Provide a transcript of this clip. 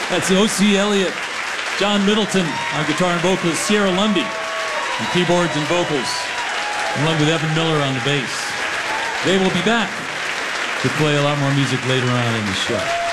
That's O.C. Elliott, John Middleton on guitar and vocals, Sierra Lundy on keyboards and vocals, along with Evan Miller on the bass. They will be back to play a lot more music later on in the show.